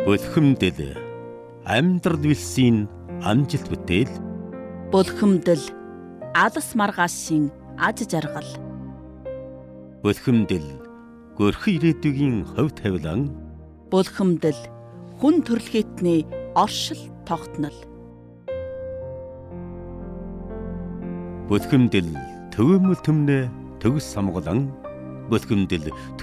Бөлхөмдөл амьдрал вилсийн амжилт бүтээл. Бөлхөмдөл алс маргаашийн аж жаргал. Бөлхөмдөл görхөн ирээдүйн хувь тавилан. Бөлхөмдөл хүн төрөлхөйтний оршил тогтнол. Бөлхөмдөл төвөөмөл төмнө төгс самгалан. Бөлхөмдөл